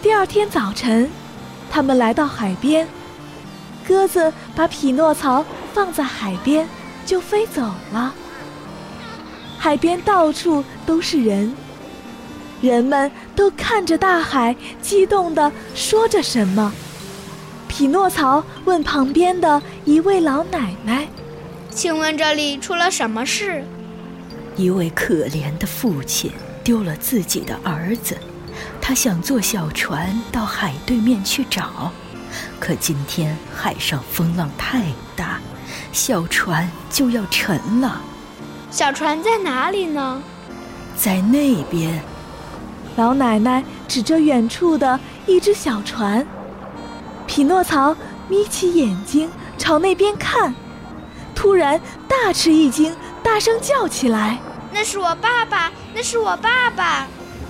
第二天早晨，他们来到海边，鸽子把匹诺曹放在海边就飞走了。海边到处都是人，人们都看着大海，激动地说着什么。匹诺曹问旁边的一位老奶奶： 请问这里出了什么事？ 一位可怜的父亲丢了自己的儿子，他想坐小船到海对面去找，可今天海上风浪太大，小船就要沉了。 小船在哪里呢？ 在那边。 老奶奶指着远处的一只小船。匹诺曹眯起眼睛朝那边看，突然大吃一惊，大声叫起来： 那是我爸爸，那是我爸爸！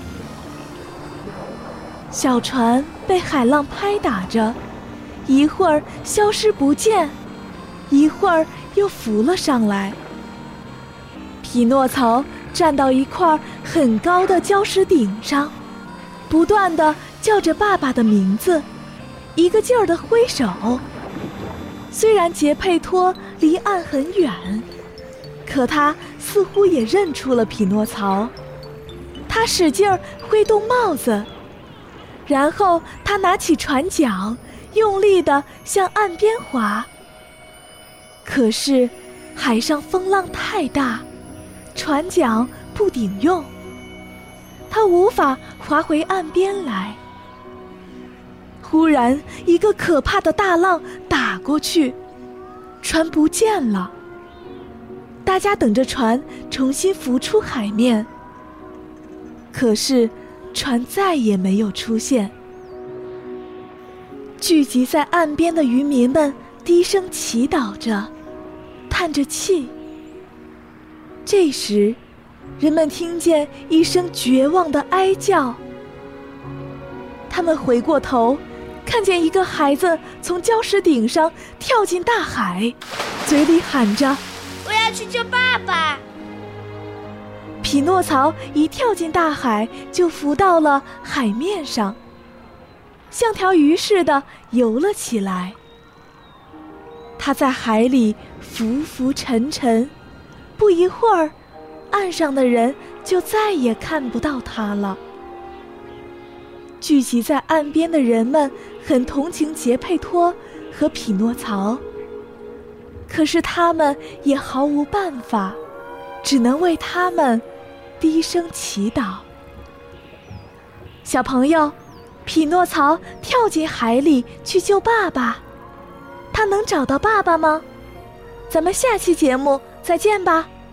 小船被海浪拍打着，一会儿消失不见，一会儿又浮了上来。匹诺曹站到一块很高的礁石顶上，不断地叫着爸爸的名字，一个劲儿地挥手。虽然杰佩托离岸很远，可他似乎也认出了匹诺曹。他使劲儿挥动帽子，然后他拿起船桨，用力地向岸边划。可是海上风浪太大，船桨不顶用，他无法划回岸边来。忽然一个可怕的大浪打过去，船不见了。大家等着船重新浮出海面，可是船再也没有出现。聚集在岸边的渔民们低声祈祷着，叹着气。这时，人们听见一声绝望的哀叫。他们回过头，看见一个孩子从礁石顶上跳进大海，嘴里喊着： 我要去救爸爸！ 匹诺曹一跳进大海，就浮到了海面上，像条鱼似的游了起来。他在海里浮浮沉沉，不一会儿，岸上的人就再也看不到他了。聚集在岸边的人们很同情杰佩托和匹诺曹，可是他们也毫无办法，只能为他们低声祈祷。小朋友，匹诺曹跳进海里去救爸爸，他能找到爸爸吗？咱们下期节目再见吧。